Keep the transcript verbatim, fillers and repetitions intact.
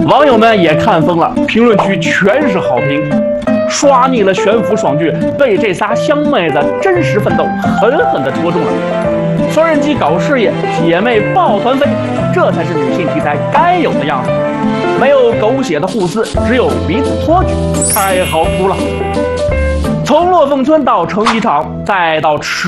网友们也看疯了，评论区全是好评。刷腻了悬浮爽剧，被这仨香妹子真实奋斗狠狠地戳中了。缝纫机搞事业，姐妹抱团飞，这才是女性题材该有的样子。没有狗血的互撕，只有彼此托举，太好哭了。从落凤村到成衣厂，再到吃。